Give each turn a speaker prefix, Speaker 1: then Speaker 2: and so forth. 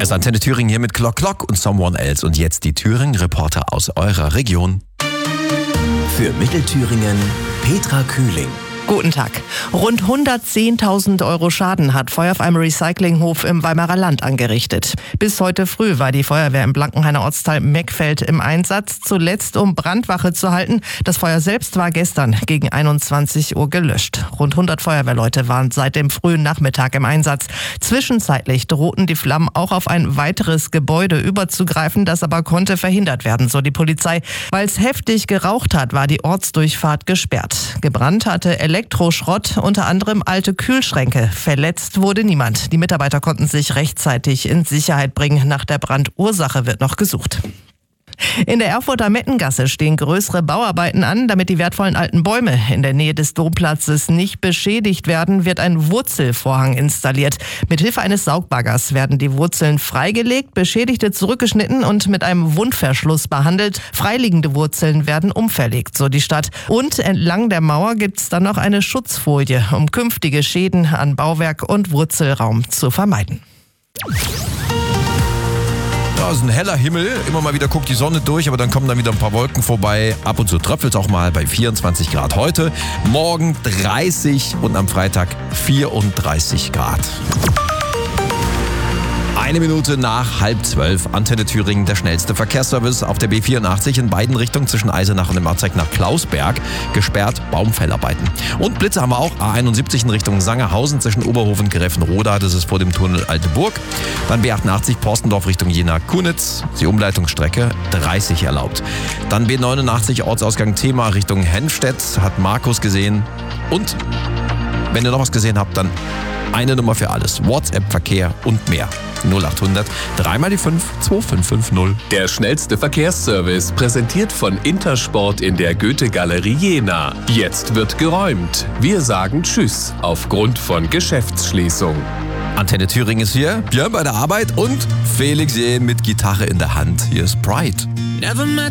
Speaker 1: Es ist Antenne Thüringen hier mit Clock Clock und Someone Else. Und jetzt die Thüringen-Reporter aus eurer Region.
Speaker 2: Für Mittelthüringen Petra Kühling.
Speaker 3: Guten Tag. Rund 110.000 Euro Schaden hat Feuer auf einem Recyclinghof im Weimarer Land angerichtet. Bis heute früh war die Feuerwehr im Blankenhainer Ortsteil Meckfeld im Einsatz, zuletzt um Brandwache zu halten. Das Feuer selbst war gestern gegen 21 Uhr gelöscht. Rund 100 Feuerwehrleute waren seit dem frühen Nachmittag im Einsatz. Zwischenzeitlich drohten die Flammen auch auf ein weiteres Gebäude überzugreifen, das aber konnte verhindert werden, so die Polizei. Weil es heftig geraucht hat, war die Ortsdurchfahrt gesperrt. Gebrannt hatte Elektroschrott, unter anderem alte Kühlschränke. Verletzt wurde niemand. Die Mitarbeiter konnten sich rechtzeitig in Sicherheit bringen. Nach der Brandursache wird noch gesucht. In der Erfurter Mettengasse stehen größere Bauarbeiten an, damit die wertvollen alten Bäume in der Nähe des Domplatzes nicht beschädigt werden, wird ein Wurzelvorhang installiert. Mithilfe eines Saugbaggers werden die Wurzeln freigelegt, Beschädigte zurückgeschnitten und mit einem Wundverschluss behandelt. Freiliegende Wurzeln werden umverlegt, so die Stadt. Und entlang der Mauer gibt es dann noch eine Schutzfolie, um künftige Schäden an Bauwerk und Wurzelraum zu vermeiden.
Speaker 1: Ja, es ist ein heller Himmel. Immer mal wieder guckt die Sonne durch, aber dann kommen dann wieder ein paar Wolken vorbei. Ab und zu tröpfelt es auch mal bei 24 Grad heute. Morgen 30 und am Freitag 34 Grad. 1 Minute nach 11:30. Antenne Thüringen, der schnellste Verkehrsservice auf der B84 in beiden Richtungen zwischen Eisenach und dem Ortsteig nach Klausberg. Gesperrt, Baumfellarbeiten. Und Blitze haben wir auch. A71 in Richtung Sangerhausen zwischen Oberhof und Gräfenroda. Das ist vor dem Tunnel Alte Burg. Dann B88 Porstendorf Richtung Jena-Kunitz. Die Umleitungsstrecke 30 erlaubt. Dann B89 Ortsausgang Thema Richtung Henstedt. Hat Markus gesehen. Und wenn ihr noch was gesehen habt, dann eine Nummer für alles. WhatsApp, Verkehr und mehr. 0800 3 die 5 2550.
Speaker 4: Der schnellste Verkehrsservice, präsentiert von Intersport in der Goethe-Galerie Jena. Jetzt wird geräumt. Wir sagen Tschüss aufgrund von Geschäftsschließung.
Speaker 1: Antenne Thüringen ist hier, Björn bei der Arbeit und Felix Jähn mit Gitarre in der Hand. Hier ist Pride.
Speaker 5: Never met